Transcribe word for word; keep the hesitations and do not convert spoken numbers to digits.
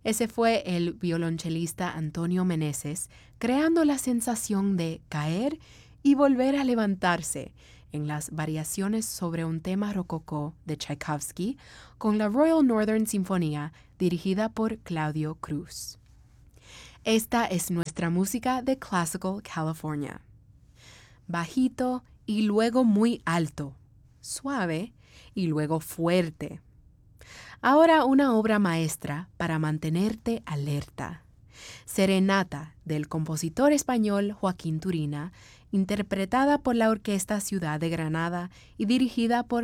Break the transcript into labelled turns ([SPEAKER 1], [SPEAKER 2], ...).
[SPEAKER 1] Ese fue el violonchelista Antonio Meneses, creando la sensación de caer y volver a levantarse en las variaciones sobre un tema rococó de Tchaikovsky con la Royal Northern Sinfonía dirigida por Claudio Cruz. Esta es nuestra música de Classical California. Bajito y luego muy alto, suave y luego fuerte. Ahora una obra maestra para mantenerte alerta. Serenata del compositor español Joaquín Turina, interpretada por la Orquesta Ciudad de Granada y dirigida por